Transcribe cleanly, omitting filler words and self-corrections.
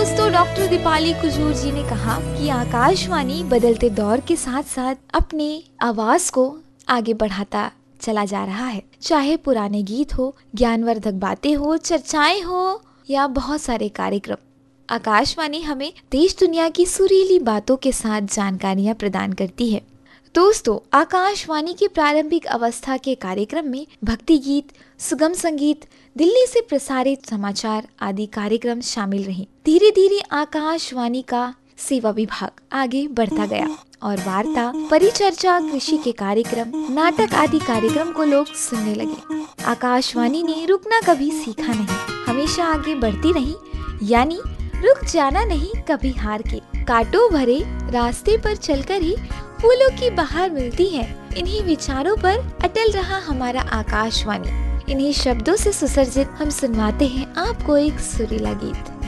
दोस्तों, डॉक्टर दीपाली कुजूर जी ने कहा कि आकाशवाणी बदलते दौर के साथ साथ अपने आवाज को आगे बढ़ाता चला जा रहा है। चाहे पुराने गीत हो, ज्ञानवर्धक बातें हो, चर्चाएं हो या बहुत सारे कार्यक्रम, आकाशवाणी हमें देश दुनिया की सुरीली बातों के साथ जानकारियां प्रदान करती है। दोस्तों, आकाशवाणी की प्रारंभिक अवस्था के कार्यक्रम में भक्ति गीत, सुगम संगीत, दिल्ली से प्रसारित समाचार आदि कार्यक्रम शामिल रहे। धीरे धीरे आकाशवाणी का सेवा विभाग आगे बढ़ता गया और वार्ता, परिचर्चा, कृषि के कार्यक्रम, नाटक आदि कार्यक्रम को लोग सुनने लगे। आकाशवाणी ने रुकना कभी सीखा नहीं, हमेशा आगे बढ़ती रही, यानी रुक जाना नहीं कभी हार के। कांटों भरे रास्ते पर चलकर ही फूलों की बहार मिलती है। इन्हीं विचारों पर अटल रहा हमारा आकाशवाणी। इन्हीं शब्दों से सुसज्जित हम सुनवाते हैं आपको एक सुरीला गीत।